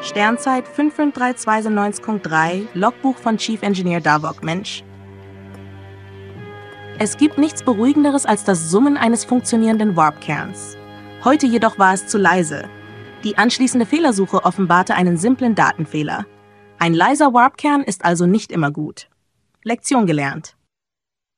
Sternzeit 55392.3, Logbuch von Chief Engineer Davok, Mensch. Es gibt nichts Beruhigenderes als das Summen eines funktionierenden Warp-Kerns. Heute jedoch war es zu leise. Die anschließende Fehlersuche offenbarte einen simplen Datenfehler. Ein leiser Warp-Kern ist also nicht immer gut. Lektion gelernt.